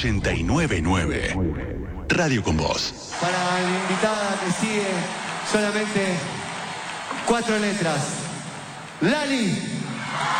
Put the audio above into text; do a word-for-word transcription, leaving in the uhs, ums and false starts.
ochenta y nueve nueve. Radio con Vos. Para la invitada que sigue, solamente cuatro letras. Lali.